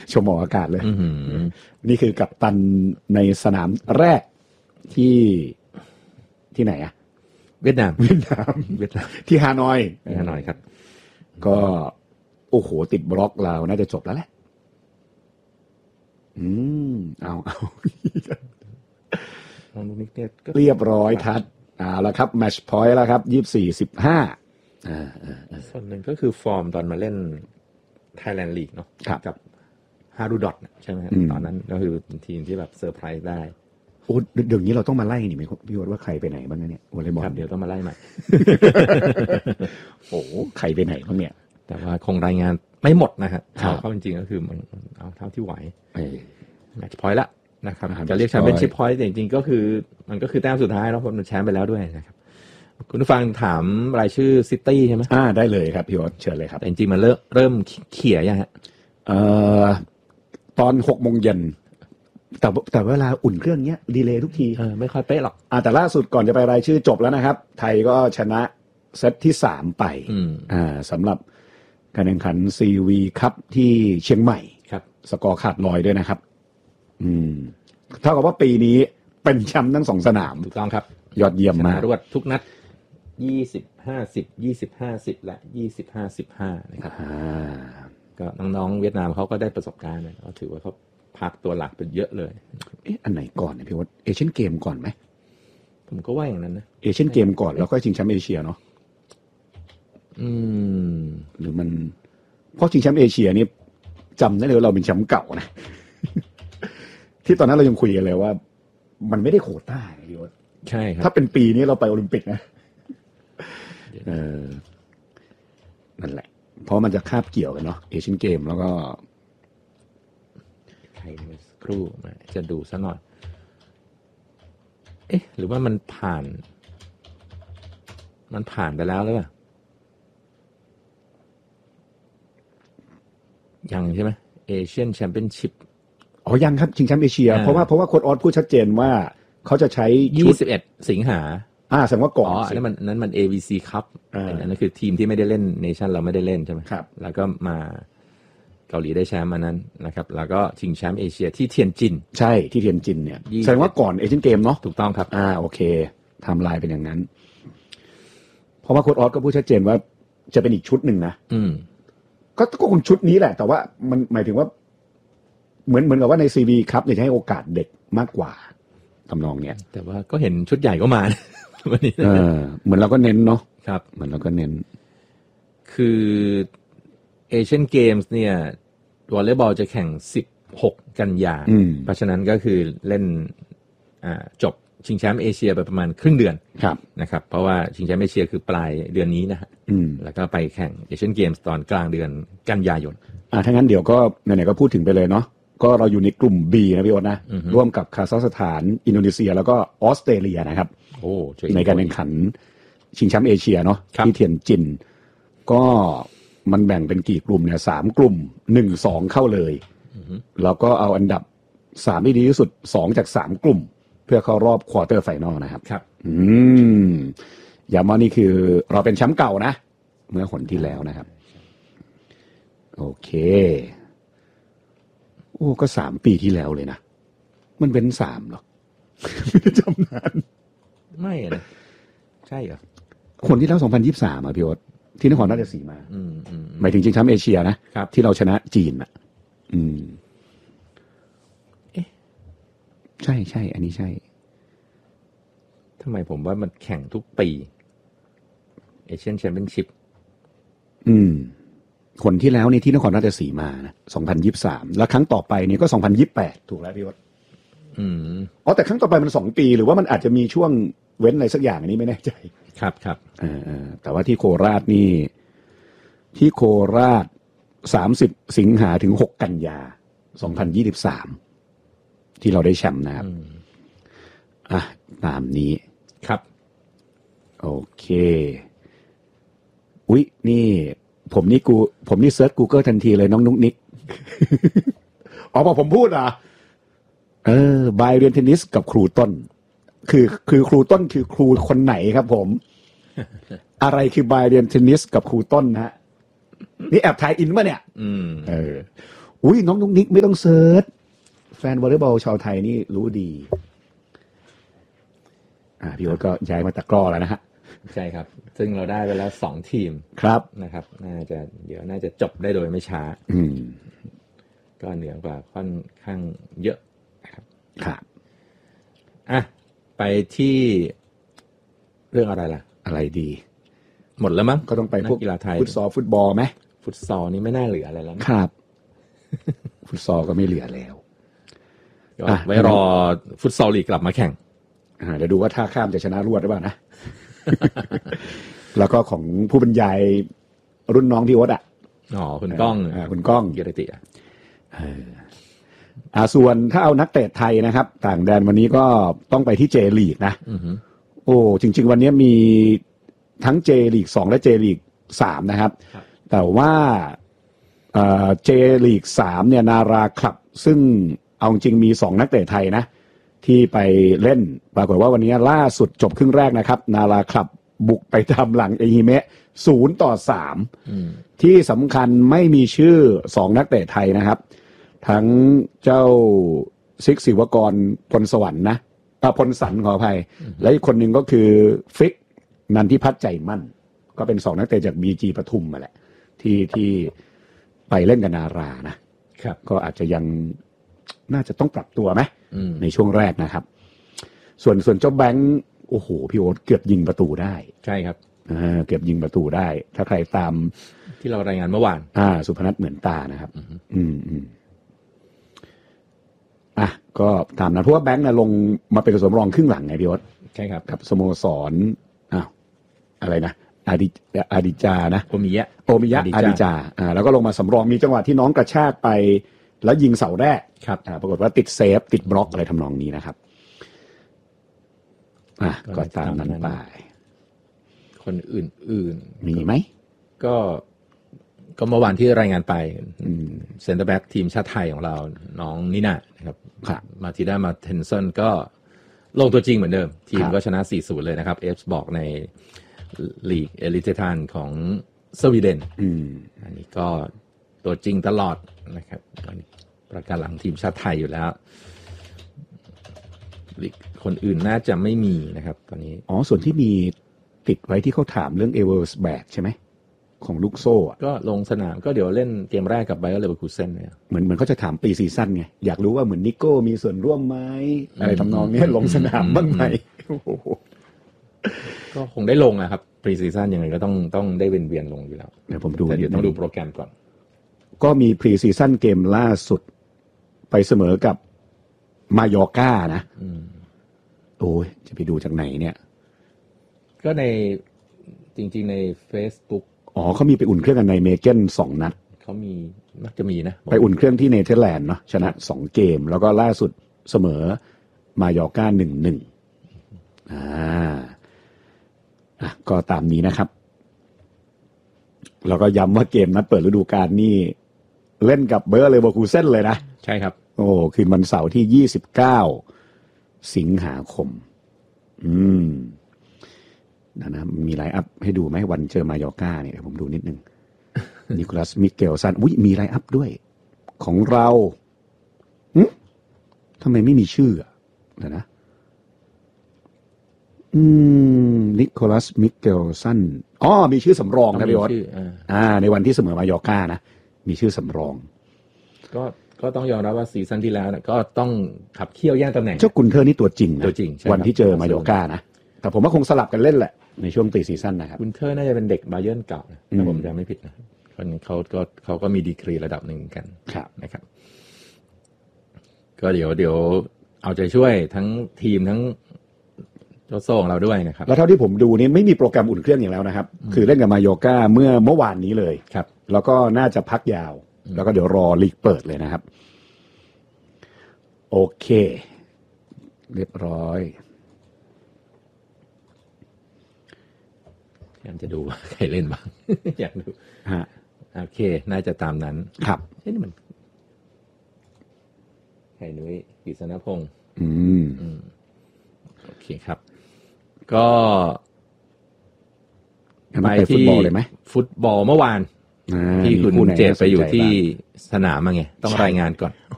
ชมออกอากาศเลยนี่คือกัปตันในสนามแรกที่ไหนอะเวียดนามที่ฮานอยครับก็โอ้โหติดบล็อกเราน่าจะจบแล้วแหละเอาเรียบร้อยทัดแล้วครับแมตช์พอยต์แล้วครับ24-15 ส่วนหนึ่งก็คือฟอร์มตอนมาเล่น Thailand League เนาะกับฮารูดอทใช่ไหมตอนนั้นก็คือทีมที่แบบเซอร์ไพรส์ได้โอ้เดี๋ยวนี้เราต้องมาไล่นี่ไหมพี่วอดว่าใครไปไหนบ้างเนี่ยวอลเลย์บอลเดี๋ยวต้องมาไล่ใหม่โอ้ใครไปไหนบ้างเนี่ยแต่ว่าคงรายงานไม่หมดนะฮะเข้าจริงๆก็คือมันเอาเท่าที่ไหวแมตช์พอยต์ละนะครับจะเรียกแชมเปี้ยนชิพพอยต์แต่จริงๆก็คือมันก็คือแต้มสุดท้ายแล้วเพราะมันแชมป์ไปแล้วด้วยนะครับคุณผู้ฟังถามรายชื่อซิตี้ใช่ไหมได้เลยครับพี่วอดเชิญเลยครับแต่จริงๆมันเริ่มเขี่ยยังฮะตอน 6:00 นแต่เวลาอุ่นเครื่องเนี้ยดีเลย์ทุกทีไม่ค่อยเป๊ะหรอกแต่ล่าสุดก่อนจะไปรายชื่อจบแล้วนะครับไทยก็ชนะเซตที่3ไปสำหรับการแข่งขัน CV ครับที่เชียงใหม่ครับสกอร์ขาดลอยด้วยนะครับเท่ากับว่าปีนี้เป็นแชมป์ทั้ง2สนามถูกต้องครับยอดเยี่ยมมากรวดทุกนัด20-50 20-50 และ20-15นะครับก็น้องๆเวียดนามเขาก็ได้ประสบการณ์นะเขาถือว่าเขาพักตัวหลักเป็นเยอะเลยอันไหนก่อนเนี่ยพี่ว่าเอเชียนเกมก่อนไหมผมก็ว่าอย่างนั้นนะเอเชียนเกมก่อนแล้วก็ชิงแชมป์เอเชียเนาะหรือมันเพราะชิงแชมป์เอเชียนี่จำได้เลยเราเป็นแชมป์เก่านะ ที่ตอนนั้นเรายังคุยกันเลยว่ามันไม่ได้โควต้าพี่ว่าใช่ครับถ้าเป็นปีนี้เราไปโอลิมปิกนะนั่นแหละเพราะมันจะคาบเกี่ยวกันเนาะเอเชียนเกมแล้วก็ไทยครูจะดูซะหน่อยหรือว่ามันผ่านไปแล้วหรือเปล่ายังใช่ไหมเอเชียนแชมเปี้ยนชิพยังครับชิงแชมป์เอเชียเพราะว่าโค้ชออสพูดชัดเจนว่าเขาจะใช้ 21 สิงหาแสดงว่าก่อนนั้นมัน AVC Cup อันนั้นคือทีมที่ไม่ได้เล่นเนชั่นเราไม่ได้เล่นใช่ไหมครับแล้วก็มาเกาหลีได้แชมป์มานั้นนะครับแล้วก็ชิงแชมป์เอเชียที่เทียนจินใช่ที่เทียนจินเนี่ยแสดงว่าก่อนเอเชียนเกมเนาะถูกต้องครับโอเคไทม์ไลน์เป็นอย่างนั้นเพราะว่าโค้ชออสก็พูดชัดเจนว่าจะเป็นอีกชุดหนึ่งนะก็คงชุดนี้แหละแต่ว่ามันหมายถึงว่าเหมือนกับว่าใน CV ครับเนี่ยจะให้โอกาสเด็กมากกว่าทำนองเนี้ยแต่ว่าก็เห็นชุดใหญ่ก็มาวันนี้เหมือนเราก็เน้นเนาะครับเหมือนเราก็เน้นคือเอเชียนเกมส์เนี่ยวอลเลย์บอลจะแข่ง16 กันยายนเพราะฉะนั้นก็คือเล่นจบชิงแชมป์เอเชียไปประมาณครึ่งเดือนนะครับเพราะว่าชิงแชมป์เอเชียคือปลายเดือนนี้นะฮะแล้วก็ไปแข่งเอเชียนเกมส์ตอนกลางเดือนกันยายนถ้างั้นเดี๋ยวก็ไหนๆก็พูดถึงไปเลยเนาะก็เราอยู่ในกลุ่ม B นะพี่โอ๊ตนะร่วมกับคาซัคสถานอินโดนีเซียแล้วก็ออสเตรเลียนะครับในการแข่งขันชิงแชมป์เอเชียเนาะที่เทียนจินก็มันแบ่งเป็นกี่กลุ่มเนี่ย3กลุ่ม 1-2 เข้าเลยแล้วก็เอาอันดับ3ที่ดีที่สุด2จาก3กลุ่มเพื่อเข้ารอบควอเตอร์ไฟนอลนะครับย้ำว่านี่คือเราเป็นแชมป์เก่านะเมื่อหนที่แล้วนะครับโอเคก็3 ปีที่แล้วเลยนะมันเป็น3หรอไม่ได้จำนานไม่นะใช่เหรอคนที่แล้ว2023พี่โอ๊ตที่นครราชสีมาหมายถึงชิงแชมป์เอเชียนะที่เราชนะจีนใช่อันนี้ใช่ทำไมผมว่ามันแข่งทุกปีเอเชียนแชมเปี้ยนชิพคนที่แล้วนี่ที่นครราชสีมานะ2023แล้วครั้งต่อไปนี่ก็2028ถูกแล้วพี่วศแต่ครั้งต่อไปมัน2 ปีหรือว่ามันอาจจะมีช่วงเว้นอะไรสักอย่างอันนี้ไม่แน่ใจครับแต่ว่าที่โคราชนี่ที่โคราช30 สิงหาถึง6 กันยา2023ที่เราได้แชมป์นะครับตามนี้ครับโอเคอุ๊ยนี่ผมนี่เซิร์ช Google ทันทีเลยน้องนุ๊กนิกพอผมพูดบายเรียนเทนนิสกับครูต้นคือครูต้นคือครูคนไหนครับผม อะไรคือบายเรียนเทนนิสกับครูต้นฮะนี่แอบทายอินป่ะเนี่ยอุ้ยน้องนุ๊กนิกไม่ต้องเซิร์ชแฟนวอลเลย์บอลชาวไทยนี่รู้ดีพี่โอ๊ตก็ย้ายมาตะกร้อแล้วนะฮะใช่ครับซึ่งเราได้ไปแล้ว2ทีมครับนะครับเดี๋ยวน่าจะจบได้โดยไม่ช้าก็เหนือกว่าค่อนข้างเยอะนะครับครับไปที่เรื่องอะไรล่ะอะไรดีหมดแล้วมั้งก็ต้องไปพวกกีฬาไทยฟุตซอลฟุตบอลไหมฟุตซอลนี่ไม่น่าเหลืออะไรแล้วครับฟุตซอลก็ไม่เหลือแล้วไว้รอฟุตซอลลีกกลับมาแข่งเดี๋ยวดูว่าท่าข้ามจะชนะรวดหรือเปล่านะ แล้วก็ของผู้บรรยายรุ่นน้องพี่โอ๊ตคุณก้องคุณก้องเกียรติส่วนถ้าเอานักเตะไทยนะครับต่างแดนวันนี้ก็ต้องไปที่เจลีกนะโอ้จริงๆวันนี้มีทั้งเจลีก2และเจลีก3นะครับแต่ว่าเจลีก3เนี่ยนาราคลับซึ่งเอาจริงมี2นักเตะไทยนะที่ไปเล่นปรากฏว่าวันนี้ล่าสุดจบครึ่งแรกนะครับนาราคลับบุกไปทำหลังเอฮิเมะ0-3ที่สำคัญไม่มีชื่อ2นักเตะไทยนะครับทั้งเจ้าซิกศิวกรพลสวรรค์นะพลสันขออภัยและอีกคนหนึ่งก็คือฟิกนันทิพัฒน์ใจมั่นก็เป็น2นักเตะจาก BG ปทุมมาแหละที่ไปเล่นกับนารานะครับก็อาจจะยังน่าจะต้องปรับตัวไหมในช่วงแรกนะครับส่วนเจ้าแบงค์โอ้โหพี่โอ๊ตเกือบยิงประตูได้ใช่ครับเกือบยิงประตูได้ถ้าใครตามที่เรารายงานเมื่อวานสุพนัทเหมือนตานะครับก็ตามนั้นเพราะว่าแบงค์ลงมาเป็นสำรองครึ่งหลังไงพี่โอ๊ตใช่ครับกับสโมสรอะไรนะอาดิจานะโอมิยะอาดิจาแล้วก็ลงมาสำรองมีจังหวะที่น้องกระชากไปแล้วยิงเสาแรกครับปรากฏว่าติดเซฟติดบล็อกอะไรทำนองนี้นะครับก็ตามนั้นไปคนอื่นๆมีไหมก็เมื่อวานที่รายงานไปเซ็นเตอร์แบ็กทีมชาติไทยของเราน้องนิน่านะครับมาทิด้ามาเทนเซนก็ลงตัวจริงเหมือนเดิมทีมก็ชนะ 4-0 เลยนะครับเอฟบอกในลีกเอลิเททันของสวีเดนอันนี้ก็ตัวจริงตลอดนะครับประการหลังทีมชาติไทยอยู่แล้วคนอื่นน่าจะไม่มีนะครับตอนนี้ส่วนที่มีติดไว้ที่เขาถามเรื่องเอเวอร์สแบกใช่ไหมของลูกโซ่ก็ลงสนามก็เดี๋ยวเล่นเกมแรกกับไบเออร์เลเวอร์คูเซ่นเนี่ยเหมือนเขาจะถามปีซีซั่นไงอยากรู้ว่าเหมือนนิโก้มีส่วนร่วมไหมอะไรทำนองนี้ลงสนามบ้างไหมก็คงได้ลงนะครับปรีซีซั่นยังไงก็ต้องได้เวียนลงอยู่แล้วเดี๋ยวผมดูแต่เดี๋ยวต้องดูโปรแกรมก่อนก็มีพรีซีซั่นเกมล่าสุดไปเสมอกับมายอร์ก้านะโอ้ยจะไปดูจากไหนเนี่ยก็ในจริงๆใน Facebook เขามีไปอุ่นเครื่องกันในเมเกน2 นัดเขามีมักจะมีนะไปอุ่นเครื่องที่เนเธอร์แลนด์เนาะชนะ2 เกมแล้วก็ล่าสุดเสมอมายอร์ก้า 1-1ก็ตามนี้นะครับแล้วก็ย้ำว่าเกมนัดเปิดฤดูกาลนี่เล่นกับเบอร์เลเวอร์คูเซ่นเลยนะใช่ครับคืนวันเสาร์ที่29สิงหาคมนะมีไลน์อัพให้ดูไหมวันเจอมายอร์ก้าเนี่ยผมดูนิดนึง นิโคลัสมิเกลซันมีไลน์อัพด้วยของเราทำไมไม่มีชื่อนะนิโคลัสมิเกลซันมีชื่อสำรองนะพี่โอ๊ตในวันที่เสมอมายอร์ก้านะมีชื่อสำรองก็ต้องยอมรับว่าซีซั่นที่แล้วนะก็ต้องขับเคี่ยวแย่งตำแหน่งเจ้ากุนเทอร์นี่ตัวจริงนะตัวจริงวันที่เจอมายอร์ก้านะแต่ผมว่าคงสลับกันเล่นแหละในช่วงปีซีซั่นนะครับกุนเทอร์น่าจะเป็นเด็กบาเยิร์นเก่านะถ้าผมจำไม่ผิดนะเขาก็มีดีกรีระดับหนึ่งกันนะครับก็เดี๋ยวเอาใจช่วยทั้งทีมทั้งโจโซ่ของเราด้วยนะครับแล้วเท่าที่ผมดูนี่ไม่มีโปรแกรมอุ่นเครื่องอย่างแล้วนะครับคือเล่นกับมายอร์ก้าเมื่อวานนี้เลยครับแล้วก็น่าจะพักยาวแล้วก็เดี๋ยวรอลีกเปิดเลยนะครับโอเคเรียบร้อยอยากจะดูว่าใครเล่นบ้าง อยากดูโอเคน่าจะตามนั้นครับนี่มันไข่นุ้ยกฤษณพงษ์โอเคครับก็ไปที่ฟุตบอลเลยไหมฟุตบอลเมื่อวานที่คุณเจตไปอยู่ที่สนามมาไงต้องรายงานก่อน